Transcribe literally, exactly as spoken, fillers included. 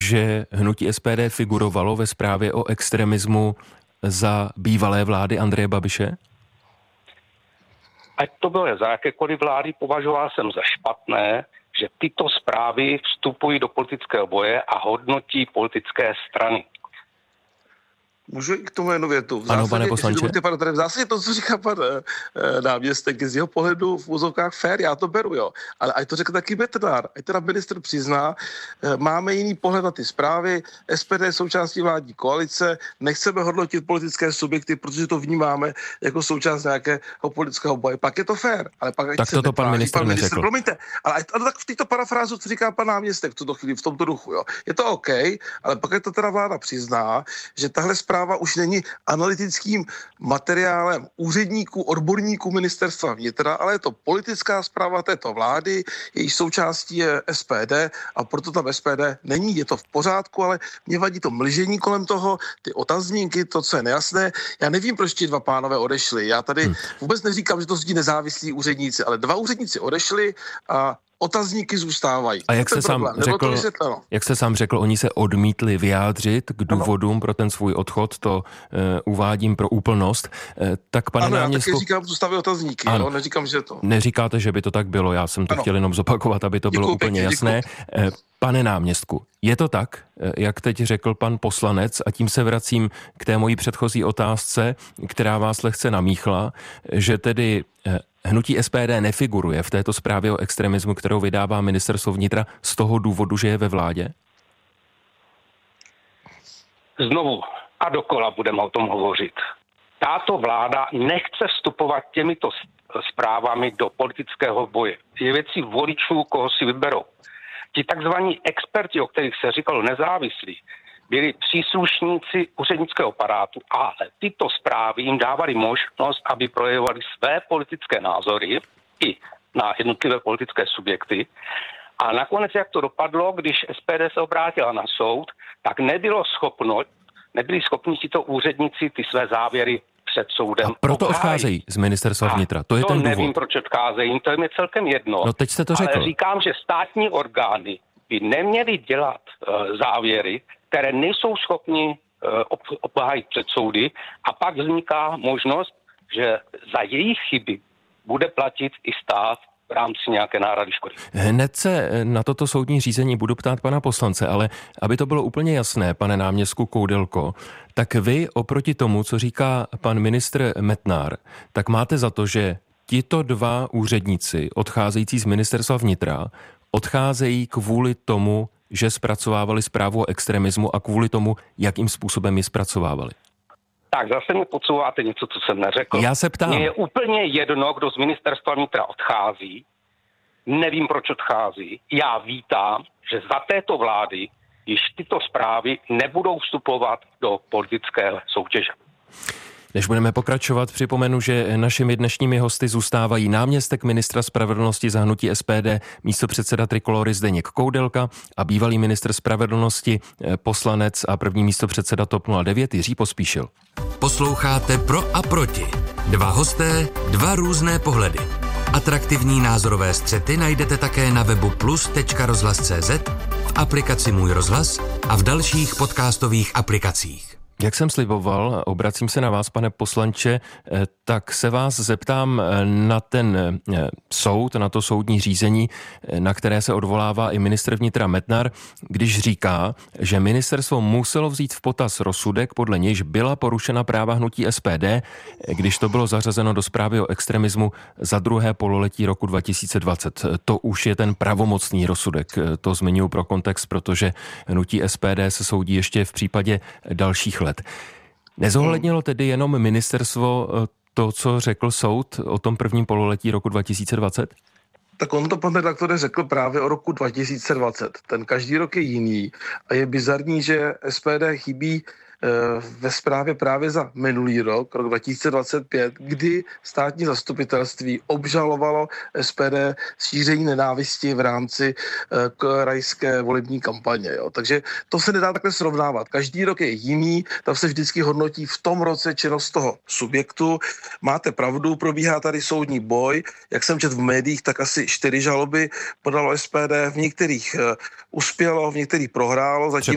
že hnutí S P D figurovalo ve zprávě o extremismu za bývalé vlády Andreje Babiše? Ať to bylo za jakékoliv vlády, považoval jsem za špatné, že tyto zprávy vstupují do politického boje a hodnotí politické strany. Můžu k tomu jednu větu. V ano, zásadě, pane poslanče. V zásadě to, co říká pan e, náměstek, je z jeho pohledu v úzovkách fér, já to beru, jo. Ale ať to řekl taky Metnar, ať teda ministr přizná, e, máme jiný pohled na ty zprávy, S P D je součástí vládní koalice, nechceme hodnotit politické subjekty, protože to vnímáme jako součást nějakého politického boje. Pak je to fér, ale pak tak toto pan ministr pan ministr neřekl. Promiňte, ale, ale tak v této parafrázu, co říká pan náměstek v tuto chvíli, v tomto duchu, jo. Je to OK, ale pak je to teda vláda přizná, že tahle zpráva už není analytickým materiálem úředníků, odborníků ministerstva vnitra, ale je to politická zpráva této vlády, její součástí je S P D a proto tam S P D není, je to v pořádku, ale mě vadí to mlžení kolem toho, ty otazníky, to, co je nejasné. Já nevím, proč ti dva pánové odešli. Já tady vůbec neříkám, že to jsou nezávislí úředníci, ale dva úředníci odešli a otazníky zůstávají. A jak se, sám řekl, jak se sám řekl, oni se odmítli vyjádřit k důvodům ano. pro ten svůj odchod, to uh, uvádím pro úplnost. Uh, tak pane ano, náměstku... já taky říkám, zůstávají otazníky, jo? Neříkám, že to... Neříkáte, že by to tak bylo, já jsem to ano. chtěl jenom zopakovat, aby to děkuju, bylo úplně pěkně, jasné. Uh, pane náměstku, je to tak, jak teď řekl pan poslanec, a tím se vracím k té mojí předchozí otázce, která vás lehce namíchla, že tedy uh, hnutí S P D nefiguruje v této zprávě o extremismu, kterou vydává ministerstvo vnitra z toho důvodu, že je ve vládě? Znovu a dokola budeme o tom hovořit. Tato vláda nechce vstupovat těmito zprávami do politického boje. Je věcí voličů, koho si vyberou. Ti takzvaní experti, o kterých se říkalo nezávislí, byli příslušníci úřednického aparátu, ale tyto zprávy jim dávaly možnost, aby projevovali své politické názory i na jednotlivé politické subjekty. A nakonec, jak to dopadlo, když S P D se obrátila na soud, tak nebylo schopno, nebyli schopni tito úředníci ty své závěry před soudem. A proto obhájit. Odcházejí z ministerstva vnitra. To je to ten důvod. Nevím, proč odcházejí, to je mi celkem jedno. No teď jste to řekl. Ale říkám, že státní orgány by neměly dělat uh, závěry, které nejsou schopni uh, obhájit před soudy, a pak vzniká možnost, že za jejich chyby bude platit i stát v rámci nějaké náhrady škody. Hned se na toto soudní řízení budu ptát pana poslance, ale aby to bylo úplně jasné, pane náměstku Koudelko, tak vy oproti tomu, co říká pan ministr Metnar, tak máte za to, že tito dva úředníci odcházející z ministerstva vnitra odcházejí kvůli tomu, že zpracovávali zprávu o extremismu a kvůli tomu, jakým způsobem ji zpracovávali. Tak zase mi podsouváte něco, co jsem neřekl. Já se ptám. Mně je úplně jedno, kdo z ministerstva vnitra odchází. Nevím, proč odchází. Já vítám, že za této vlády již tyto zprávy nebudou vstupovat do politické soutěže. Než budeme pokračovat, připomenu, že našimi dnešními hosty zůstávají náměstek ministra spravedlnosti za hnutí S P D, místopředseda Trikolory Zdeněk Koudelka a bývalý ministr spravedlnosti, poslanec a první místopředseda TOP nula devět Jiří Pospíšil. Posloucháte Pro a proti. Dva hosté, dva různé pohledy. Atraktivní názorové střety najdete také na webu plus tečka rozhlas tečka cé zet, v aplikaci Můj rozhlas a v dalších podcastových aplikacích. Jak jsem sliboval, obracím se na vás, pane poslanče, tak se vás zeptám na ten soud, na to soudní řízení, na které se odvolává i ministr vnitra Metnar, když říká, že ministerstvo muselo vzít v potaz rozsudek, podle nějž byla porušena práva hnutí S P D, když to bylo zařazeno do zprávy o extremismu za druhé pololetí roku dva tisíce dvacet. To už je ten pravomocný rozsudek. To zmiňuji pro kontext, protože hnutí S P D se soudí ještě v případě dalších let. Nezohlednilo tedy jenom ministerstvo to, co řekl soud o tom prvním pololetí roku dva tisíce dvacet? Tak on to, pan redaktore, řekl právě o roku dva tisíce dvacet. Ten každý rok je jiný a je bizarní, že S P D chybí ve zprávě právě za minulý rok, rok dva tisíce dvacet pět, kdy státní zastupitelství obžalovalo S P D šíření nenávisti v rámci krajské volební kampaně. Jo. Takže to se nedá takhle srovnávat. Každý rok je jiný, tam se vždycky hodnotí v tom roce činnost toho subjektu. Máte pravdu, probíhá tady soudní boj. Jak jsem četl v médiích, tak asi čtyři žaloby podalo S P D, v některých uh, uspělo, v některých prohrálo. Zatím